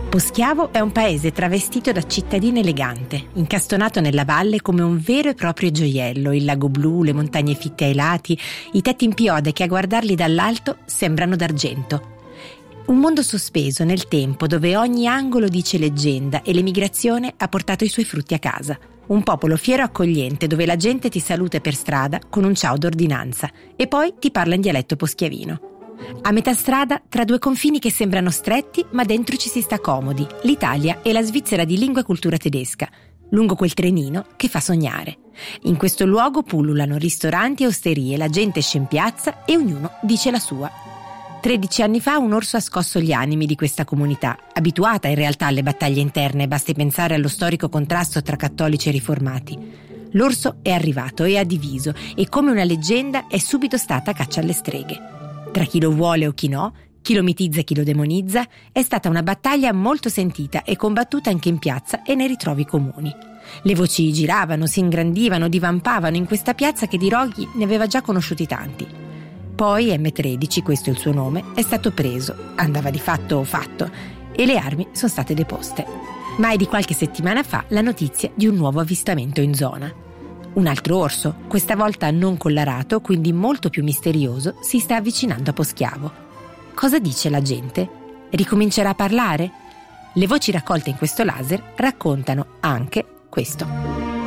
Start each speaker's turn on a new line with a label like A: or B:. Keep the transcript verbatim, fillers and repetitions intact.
A: Poschiavo è un paese travestito da cittadina elegante, incastonato nella valle come un vero e proprio gioiello, il lago blu, le montagne fitte ai lati, i tetti in piode che a guardarli dall'alto sembrano d'argento. Un mondo sospeso nel tempo dove ogni angolo dice leggenda e l'emigrazione ha portato i suoi frutti a casa. Un popolo fiero e accogliente dove la gente ti saluta per strada con un ciao d'ordinanza e poi ti parla in dialetto poschiavino. A metà strada, tra due confini che sembrano stretti, ma dentro ci si sta comodi, l'Italia e la Svizzera di lingua e cultura tedesca, lungo quel trenino che fa sognare. In questo luogo pullulano ristoranti e osterie, la gente esce in piazza e ognuno dice la sua. Tredici anni fa un orso ha scosso gli animi di questa comunità, abituata in realtà alle battaglie interne, basti pensare allo storico contrasto tra cattolici e riformati. L'orso è arrivato e ha diviso e come una leggenda è subito stata caccia alle streghe. Tra chi lo vuole o chi no, chi lo mitizza e chi lo demonizza, è stata una battaglia molto sentita e combattuta anche in piazza e nei ritrovi comuni. Le voci giravano, si ingrandivano, divampavano in questa piazza che di roghi ne aveva già conosciuti tanti. Poi emme tredici, questo è il suo nome, è stato preso, andava di fatto fatto, e le armi sono state deposte. Ma è di qualche settimana fa la notizia di un nuovo avvistamento in zona. Un altro orso, questa volta non collarato, quindi molto più misterioso, si sta avvicinando a Poschiavo. Cosa dice la gente? Ricomincerà a parlare? Le voci raccolte in questo laser raccontano anche questo.